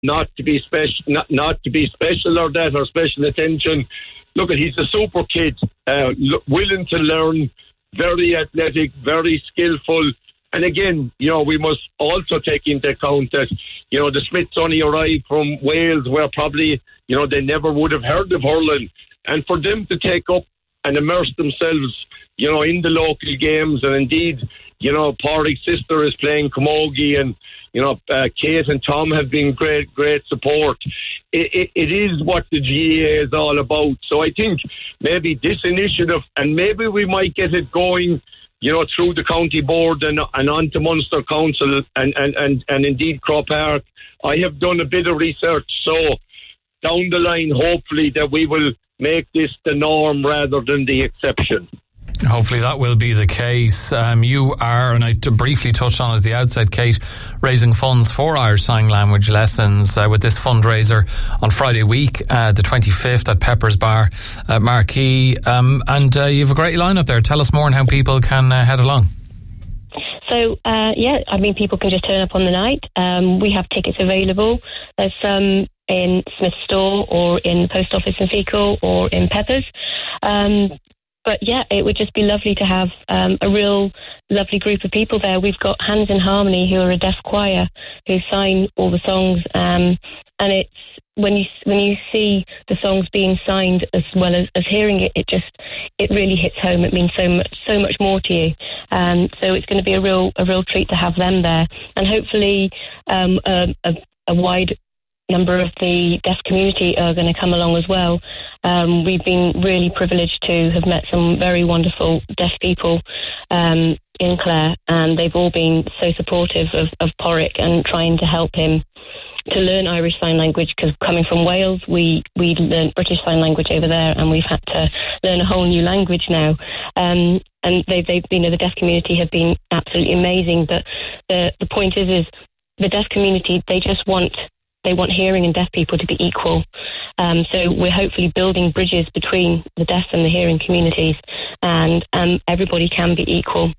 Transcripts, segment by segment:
not to be special, not to be special or that or special attention. Look, he's a super kid, willing to learn, very athletic, very skillful. And again, we must also take into account that, the Smiths only arrived from Wales, where probably, they never would have heard of hurling. And for them to take up and immerse themselves, in the local games, and indeed, Pádraig's sister is playing camogie, and Kate and Tom have been great support. It is what the GAA is all about. So I think maybe this initiative, and maybe we might get it going, through the county board and on to Munster Council and indeed Croke Park. I have done a bit of research, so down the line, hopefully that we will make this the norm rather than the exception. Hopefully that will be the case. You are, and I briefly touched on it at the outset, Kate, raising funds for Irish Sign Language lessons with this fundraiser on Friday week, the 25th at Pepper's Bar Marquee. And you have a great lineup there. Tell us more on how people can head along. So, people can just turn up on the night. We have tickets available. There's some in Smith's Store or in the Post Office in Fecal or in Pepper's. But yeah, it would just be lovely to have a real lovely group of people there. We've got Hands in Harmony, who are a deaf choir, who sign all the songs. And it's when you see the songs being signed as well as hearing it, it really hits home. It means so much more to you. So it's going to be a real treat to have them there, and hopefully a wide number of the deaf community are going to come along as well. We've been really privileged to have met some very wonderful deaf people in Clare, and they've all been so supportive of Pádraig and trying to help him to learn Irish Sign Language, because coming from Wales, we learned British Sign Language over there, and we've had to learn a whole new language now. And they've the deaf community have been absolutely amazing. But the point is the deaf community, they want hearing and deaf people to be equal. So we're hopefully building bridges between the deaf and the hearing communities, and everybody can be equal.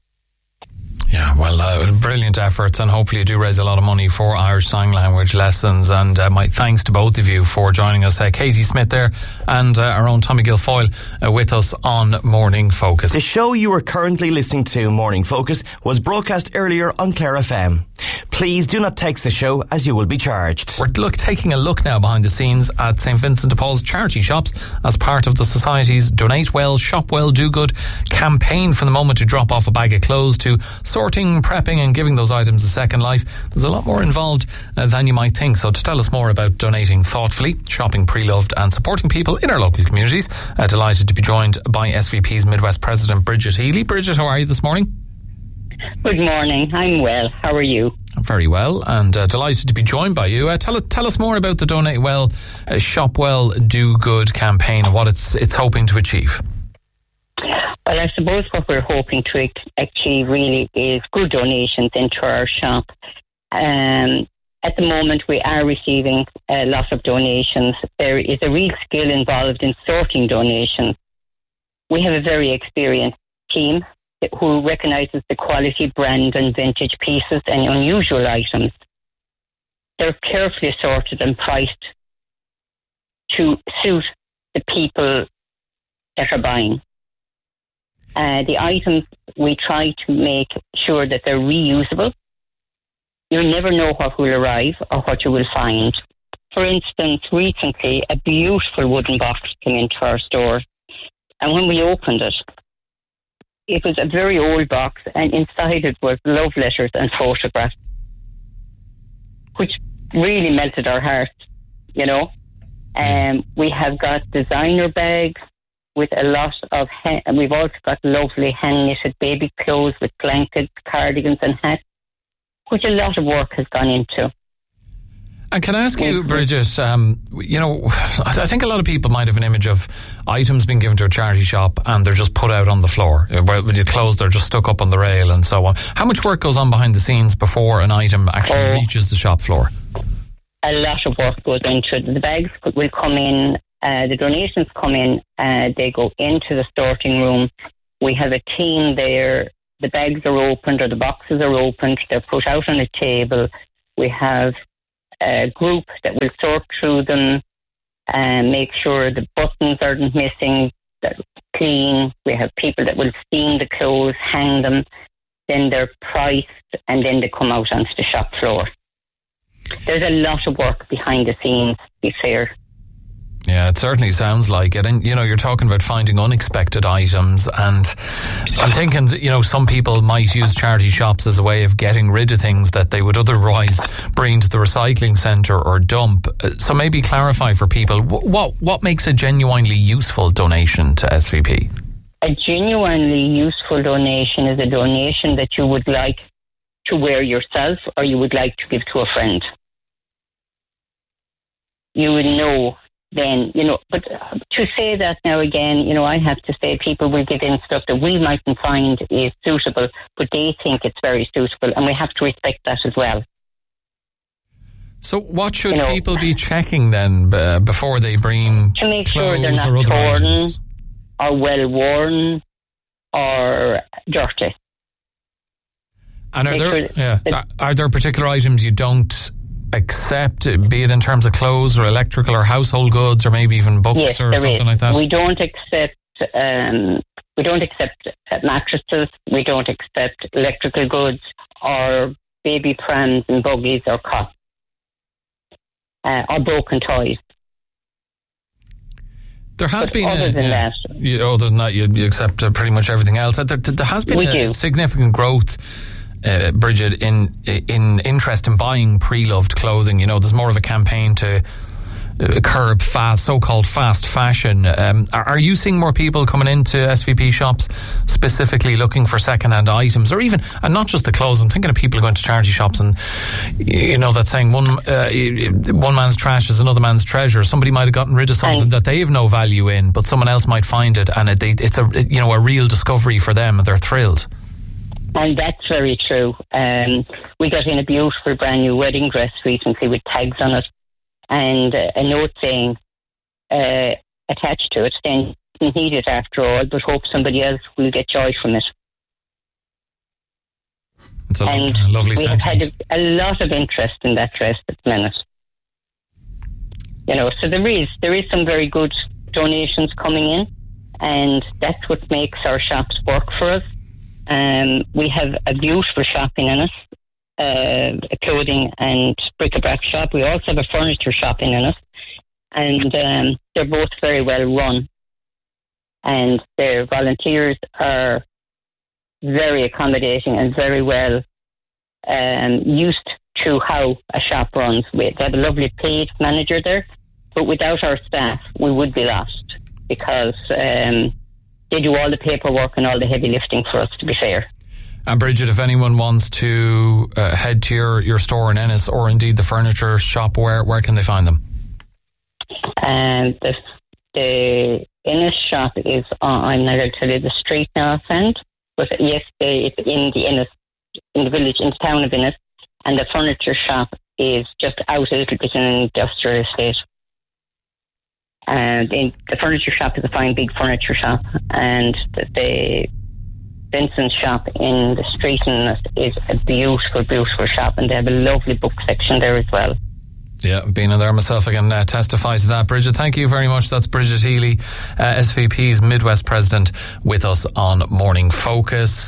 Yeah, well, brilliant efforts, and hopefully you do raise a lot of money for Irish Sign Language lessons. And my thanks to both of you for joining us. Katie Smith there, and our own Tommy Guilfoyle with us on Morning Focus. The show you are currently listening to, Morning Focus, was broadcast earlier on Clare FM. Please do not text the show, as you will be charged. We're taking a look now behind the scenes at St Vincent de Paul's charity shops as part of the Society's Donate Well, Shop Well, Do Good campaign. From the moment to drop off a bag of clothes to sorting, prepping and giving those items a second life, there's a lot more involved than you might think. So to tell us more about donating thoughtfully, shopping pre-loved and supporting people in our local communities, delighted to be joined by SVP's Midwest President Bridget Healy. Bridget, how are you this morning? Good morning. I'm well. How are you? Very well, and delighted to be joined by you. Tell us more about the Donate Well, Shop Well, Do Good campaign and what it's hoping to achieve. Well, I suppose what we're hoping to achieve really is good donations into our shop. At the moment, we are receiving a lot of donations. There is a real skill involved in sorting donations. We have a very experienced team who recognises the quality, brand and vintage pieces and unusual items. They're carefully sorted and priced to suit the people that are buying. The items, we try to make sure that they're reusable. You'll never know what will arrive or what you will find. For instance, recently a beautiful wooden box came into our store, and when we opened it, it was a very old box, and inside it was love letters and photographs, which really melted our hearts, We have got designer bags with a lot of, and we've also got lovely hand-knitted baby clothes with blankets, cardigans and hats, which a lot of work has gone into. And can I ask you, Bridget, I think a lot of people might have an image of items being given to a charity shop and they're just put out on the floor. When you close, they're just stuck up on the rail and so on. How much work goes on behind the scenes before an item actually reaches the shop floor? A lot of work goes into it. The bags will come in, the donations come in, they go into the sorting room. We have a team there. The bags are opened or the boxes are opened. They're put out on a table. We have a group that will sort through them and make sure the buttons aren't missing, they're clean. We have people that will steam the clothes, hang them, then they're priced, and then they come out onto the shop floor. There's a lot of work behind the scenes, to be fair. Yeah, it certainly sounds like it. And, you're talking about finding unexpected items. And I'm thinking, some people might use charity shops as a way of getting rid of things that they would otherwise bring to the recycling centre or dump. So maybe clarify for people, what makes a genuinely useful donation to SVP? A genuinely useful donation is a donation that you would like to wear yourself or you would like to give to a friend. You would know then, but to say that now again, I have to say people will give in stuff that we mightn't find is suitable, but they think it's very suitable, and we have to respect that as well. So what should people be checking then before they bring to make clothes sure they're not or other torn items? Or well worn or dirty? And are there particular items you don't accept, be it in terms of clothes or electrical or household goods or maybe even books or something like that? We don't accept mattresses, we don't accept electrical goods or baby prams and buggies or cots or broken toys. There has been other than that, you accept pretty much everything else. There has been a significant growth, Bridget, in interest in buying pre-loved clothing. There's more of a campaign to curb so-called fast fashion. Are you seeing more people coming into SVP shops specifically looking for second-hand items, or even, and not just the clothes? I'm thinking of people going to charity shops and that saying one man's trash is another man's treasure. Somebody might have gotten rid of something that they have no value in, but someone else might find it, and it's a real discovery for them, and they're thrilled. And that's very true. We got in a beautiful brand new wedding dress recently with tags on it and a note saying attached to it, saying didn't need it after all, but hope somebody else will get joy from it. It's a lovely sentiment. We have had a lot of interest in that dress at the minute. So there is some very good donations coming in, and that's what makes our shops work for us. We have a beautiful shop in Ennis, a clothing and bric-a-brac shop. We also have a furniture shop in Ennis, and they're both very well run. And their volunteers are very accommodating and very well used to how a shop runs. They have a lovely paid manager there, but without our staff, we would be lost because they do all the paperwork and all the heavy lifting for us, to be fair. And Bridget, if anyone wants to head to your store in Ennis, or indeed the furniture shop, where can they find them? The Ennis shop is on, I'm not going to tell you the street now offhand, but yes, it's in the village, in the town of Ennis, and the furniture shop is just out a little bit in an industrial estate. And the furniture shop is a fine big furniture shop, and the Vincent's shop in the street is a beautiful, beautiful shop, and they have a lovely book section there as well. Yeah, I've been in there myself. I can testify to that. Bridget, thank you very much. That's Bridget Healy, SVP's Midwest President, with us on Morning Focus.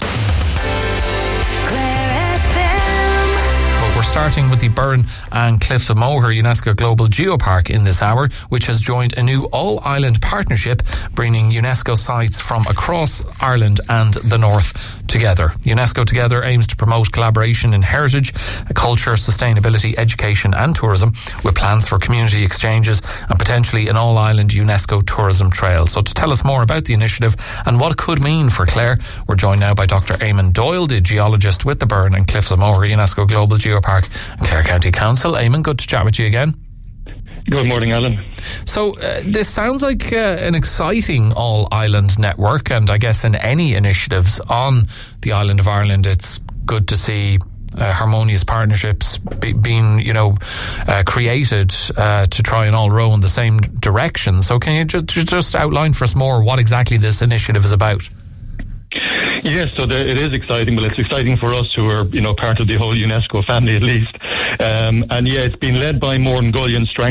We're starting with the Burren and Cliffs of Moher UNESCO Global Geopark in this hour, which has joined a new all-island partnership bringing UNESCO sites from across Ireland and the North together. UNESCO Together aims to promote collaboration in heritage, culture, sustainability, education and tourism, with plans for community exchanges and potentially an all-island UNESCO tourism trail. So to tell us more about the initiative and what it could mean for Clare, we're joined now by Dr. Eamon Doyle, the geologist with the Burren and Cliffs of Moher UNESCO Global Geopark and Clare County Council. Eamon, good to chat with you again. Good morning, Alan. So this sounds like an exciting all-island network, and I guess in any initiatives on the island of Ireland, it's good to see harmonious partnerships being created to try and all row in the same direction. So can you just outline for us more what exactly this initiative is about? Yes, so it is exciting. Well, it's exciting for us who are, part of the whole UNESCO family at least. And yeah, it's been led by Moran Gullion,